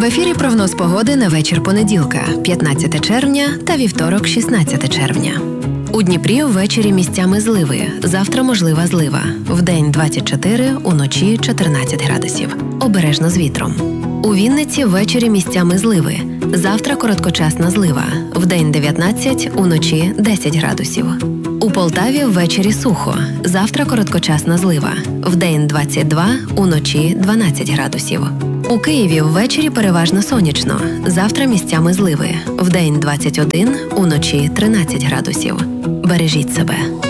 ефірі прогноз погоди на вечір понеділка, 15 червня та вівторок, 16 червня. У Дніпрі ввечері місцями зливи. Завтра можлива злива. Вдень 24, уночі 14 градусів. Обережно з вітром. У Вінниці ввечері місцями зливи. Завтра короткочасна злива. Вдень 19, уночі 10 градусів. У Полтаві ввечері сухо. Завтра короткочасна злива. Вдень 22, уночі 12 градусів. У Києві ввечері переважно сонячно. Завтра місцями зливи. Вдень 21, уночі 13 градусів. Бережіть себе.